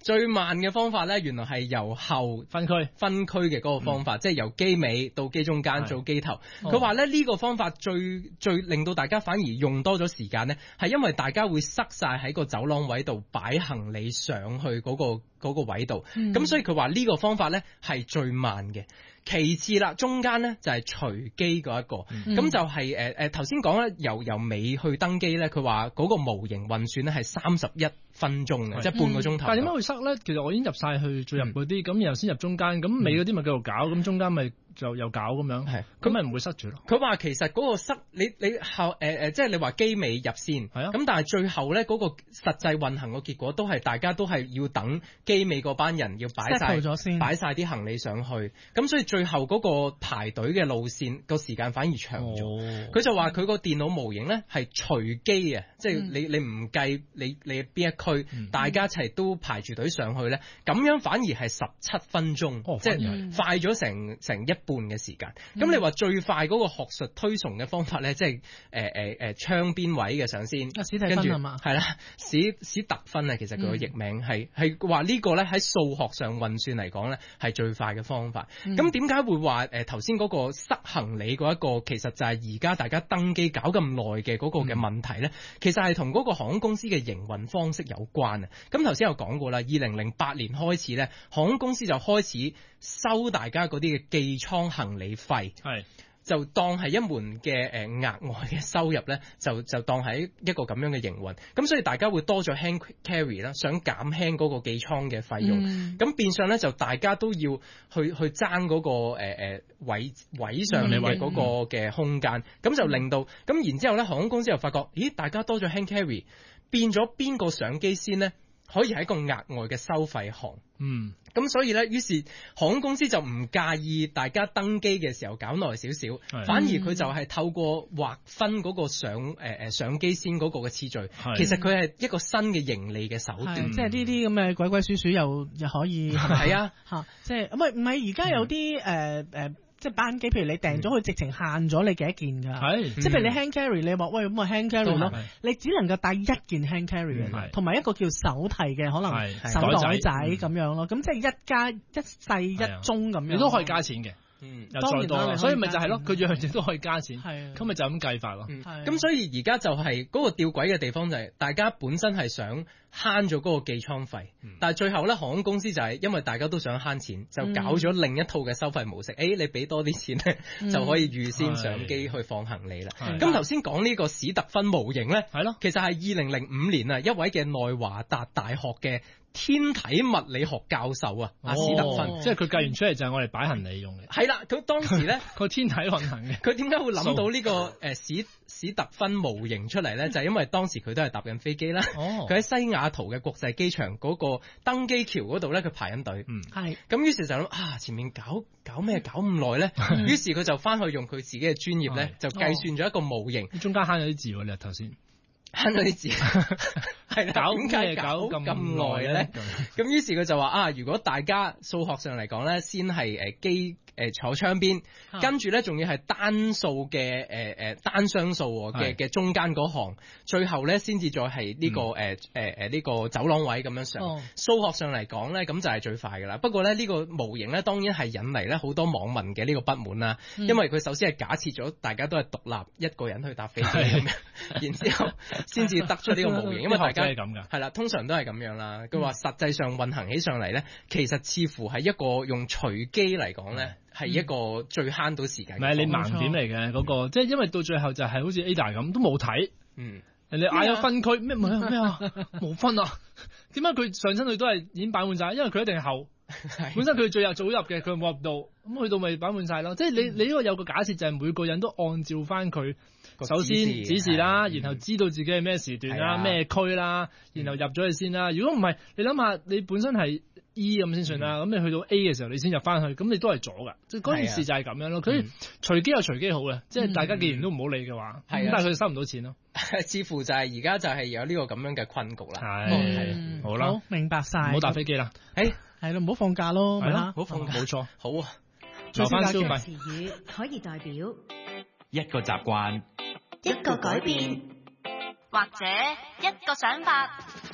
最慢嘅方法咧，原來係由後分區嘅嗰個方法，即係由機尾到機中間做機頭。佢話咧呢個方法最令到大家反而用多咗時間咧，係因為大家會塞晒喺個走廊位度擺行李上去嗰個位度，咁所以佢話呢個方法咧係最慢嘅。其次啦，中間咧就係隨機嗰一個，咁就係頭先講咧由尾去登機咧，佢話嗰個模型運算咧係31分鐘嘅，即係半個鐘頭。 但係點解會塞咧？其實我已經入晒去最入嗰啲，咁然後先入中間，咁尾嗰啲咪繼續搞，咁中間咪就又搞咁樣，係咁咪唔會塞住咯。 佢話其實嗰個塞你後即係你話機尾入先，係啊，咁但係最後咧嗰個實際運行嘅結果都係大家都係要等機尾嗰班人要擺晒啲行李上去，咁所以最後嗰個排隊嘅路線個時間反而長咗。佢就話佢個電腦模型咧係隨機啊，即係你唔計你邊一區，大家一齊都排住隊上去咧，咁樣反而係17分鐘，即係快咗成一半嘅時間。咁你話最快嗰個學術推崇嘅方法咧，即係窗邊位嘅上先， 史蒂芬係嘛？ 係啦，史特芬啊，其實佢個譯名係話呢個咧喺數學上運算嚟講咧係最快嘅方法。咁點解會話頭先嗰個塞行李嗰一個其實就係而家大家登機搞咁耐嘅嗰個嘅問題咧？其實係同嗰個航空公司嘅營運方式有關啊。咁頭先有講過啦，2008年開始咧，航空公司就開始收大家嗰啲嘅寄艙行李費，就當係一門嘅額外嘅收入咧，就當係一個咁樣嘅營運。咁所以大家會多咗 hand carry 啦，想減輕嗰個寄艙嘅費用。咁變相咧就大家都要去爭嗰個位上嘅嗰個嘅空間。咁就令到咁然之後咧，航空公司又發覺，咦，大家多咗 hand carry，變咗邊個上機先呢？可以係一個額外嘅收費項。咁所以咧，於是航空公司就唔介意大家登機嘅時候搞耐少少，反而佢就係透過劃分嗰個上機先嗰個嘅次序，其實佢係一個新嘅盈利嘅手段。 即係呢啲咁嘅鬼鬼祟祟又可以係啊嚇，即係唔係而家有啲即係班機，譬如你訂咗，佢直情限咗你幾多件㗎。即係譬如你 hand carry， 你話喂咁啊 hand carry 咯，你只能夠帶一件 hand carry，同埋一個叫手提嘅可能手袋仔咁樣咯。咁即係一細一中咁樣， 你都可以加錢嘅。 當然啦， 所以咪就係咯，佢樣樣都可以加錢，咁咪就咁計法咯。 咁所以而家就係嗰個吊詭嘅地方就係，大家本身係想慳咗嗰個寄艙費，但係最後咧航空公司就係因為大家都想慳錢，就搞咗另一套嘅收費模式。你俾多啲錢咧，就可以預先上機去放行李啦。咁頭先講呢個史特芬模型咧，其實係2005年啊，一位嘅內華達大學嘅天體物理學教授啊，史特芬， 即係佢計完出嚟就係我哋擺行李用嘅。 係啦，佢當時咧個天體運行嘅， 佢點解會諗到呢個史特芬模型出嚟咧？就係因為當時佢都係搭緊飛機啦，佢喺西雅圖嘅國際機場嗰個登機橋嗰度咧，佢排緊隊。咁於是就諗前面搞咩搞咁耐咧？於是佢就翻去用佢自己嘅專業咧，就計算咗一個模型。 中間慳咗啲字喎，你頭先。 慳咗啲字，係點解搞咁耐咧？咁於是佢就話如果大家數學上嚟講咧，先係機坐窗邊，跟住咧仲要係單數嘅單雙數嘅中間嗰行，最後咧先至再係呢個呢個走廊位咁樣上。數學上嚟講咧，咁就係最快噶啦。不過咧呢個模型咧，當然係引嚟咧好多網民嘅呢個不滿啦。因為佢首先係假設咗大家都係獨立一個人去搭飛機咁樣，然之後先至得出呢個模型。因為大家係咁噶， 係啦，通常都係咁樣啦。佢話實際上運行起上嚟咧，其實似乎係一個用隨機嚟講咧，係一個最慳到時間。 唔係你盲點嚟嘅嗰個，即係因為到最後就係好似 Ada 咁都冇睇。人哋嗌咗分區咩啊？冇分啊？點解佢上身佢都係已經擺滿晒？因為佢一定係後，本身佢最早入嘅，佢冇入到，咁去到咪擺滿晒咯。即係你呢個有個假設就係每個人都按照翻佢首先指示啦，然後知道自己係咩時段啦、咩區啦，然後入咗去先啦。如果唔係，你諗下你本身係 E 咁先算啦，咁你去到 A 嘅時候你先入翻去，咁你都係左噶。即係嗰件事就係咁樣咯。佢隨機有隨機好嘅，即係大家既然都唔好理嘅話，咁但係佢收唔到錢咯。 似乎就係而家就係有呢個咁樣嘅困局啦。 係好啦， 明白晒。 唔好搭飛機啦。 係咯，唔好放假咯， 係啦， 唔好放假，冇錯。好啊， 留翻消費。 詞語可以代表一個習慣、 一個改變，或者一個想法。